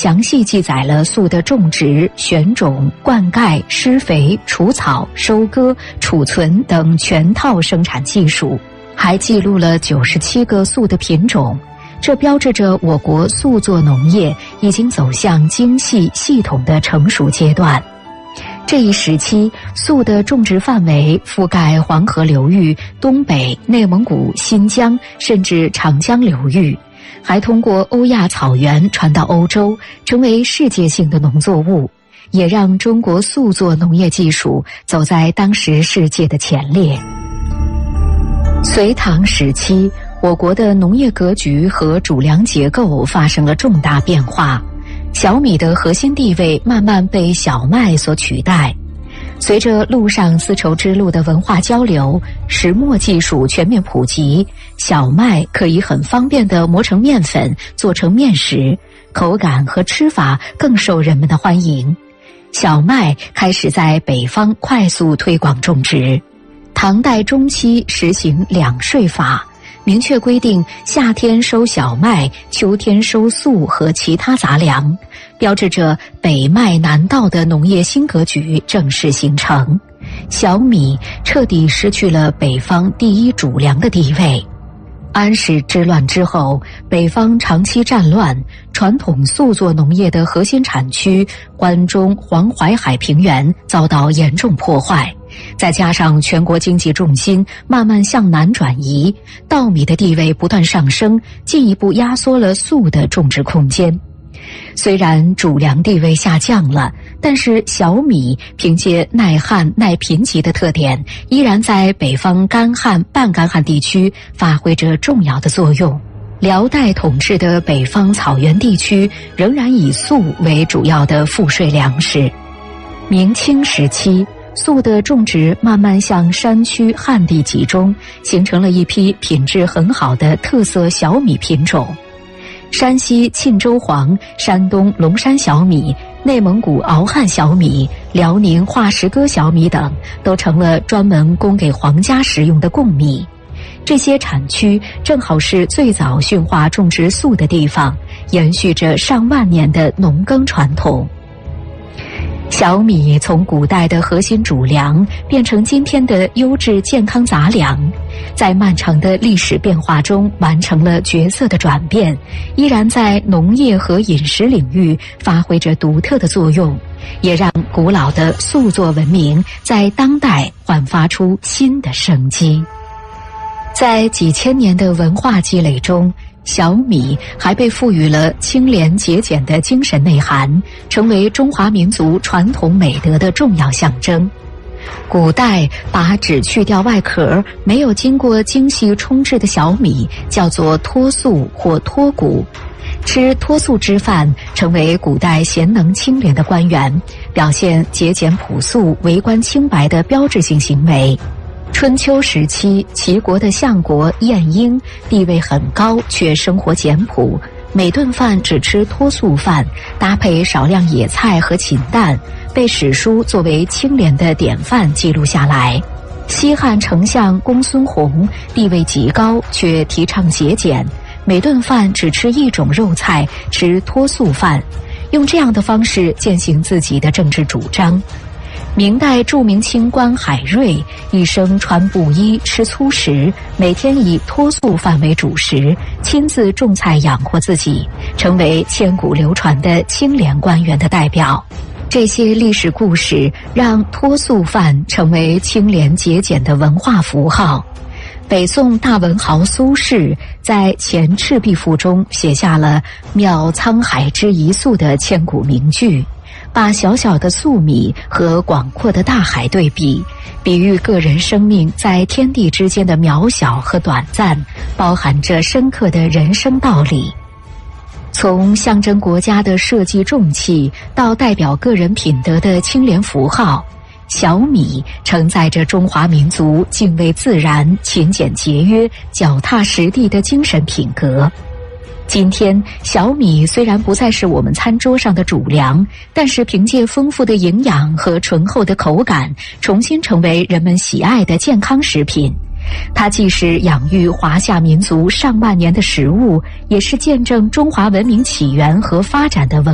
详细记载了粟的种植、选种、灌溉、施肥、除草、收割、储存等全套生产技术，还记录了97个粟的品种。这标志着我国粟作农业已经走向精细系统的成熟阶段。这一时期，粟的种植范围覆盖黄河流域、东北、内蒙古、新疆，甚至长江流域，还通过欧亚草原传到欧洲，成为世界性的农作物，也让中国粟作农业技术走在当时世界的前列。隋唐时期，我国的农业格局和主粮结构发生了重大变化，小米的核心地位慢慢被小麦所取代。随着陆上丝绸之路的文化交流，石磨技术全面普及，小麦可以很方便地磨成面粉，做成面食，口感和吃法更受人们的欢迎。小麦开始在北方快速推广种植。唐代中期实行两税法，明确规定夏天收小麦，秋天收粟和其他杂粮，标志着北麦南稻的农业新格局正式形成。小米彻底失去了北方第一主粮的地位。安史之乱之后，北方长期战乱，传统粟作农业的核心产区关中黄淮海平原遭到严重破坏，再加上全国经济重心慢慢向南转移，稻米的地位不断上升，进一步压缩了粟的种植空间。虽然主粮地位下降了，但是小米凭借耐旱耐贫瘠的特点，依然在北方干旱半干旱地区发挥着重要的作用。辽代统治的北方草原地区仍然以粟为主要的赋税粮食。明清时期，粟的种植慢慢向山区旱地集中，形成了一批品质很好的特色小米品种。山西沁州黄、山东龙山小米、内蒙古敖汉小米、辽宁化石歌小米等，都成了专门供给皇家食用的贡米。这些产区正好是最早驯化种植粟的地方，延续着上万年的农耕传统。小米从古代的核心主粮变成今天的优质健康杂粮，在漫长的历史变化中完成了角色的转变，依然在农业和饮食领域发挥着独特的作用，也让古老的粟作文明在当代焕发出新的生机。在几千年的文化积累中，小米还被赋予了清廉节俭的精神内涵，成为中华民族传统美德的重要象征。古代把只去掉外壳、没有经过精细冲制的小米叫做脱粟或脱谷，吃脱粟之饭成为古代贤能清廉的官员，表现节俭朴素、为官清白的标志性行为。春秋时期，齐国的相国晏婴地位很高，却生活简朴，每顿饭只吃脱粟饭，搭配少量野菜和禽蛋，被史书作为清廉的典范记录下来。西汉丞相公孙弘地位极高，却提倡节俭，每顿饭只吃一种肉菜，吃脱粟饭，用这样的方式践行自己的政治主张。明代著名清官海瑞一生穿布衣吃粗食，每天以脱粟饭为主食，亲自种菜养活自己，成为千古流传的清廉官员的代表。这些历史故事让脱粟饭成为清廉节俭的文化符号。北宋大文豪苏轼在《前赤壁赋》中写下了渺沧海之一粟的千古名句，把小小的粟米和广阔的大海对比，比喻个人生命在天地之间的渺小和短暂，包含着深刻的人生道理。从象征国家的社稷重器到代表个人品德的清廉符号，小米承载着中华民族敬畏自然、勤俭节约、脚踏实地的精神品格。今天，小米虽然不再是我们餐桌上的主粮，但是凭借丰富的营养和醇厚的口感，重新成为人们喜爱的健康食品。它既是养育华夏民族上万年的食物，也是见证中华文明起源和发展的文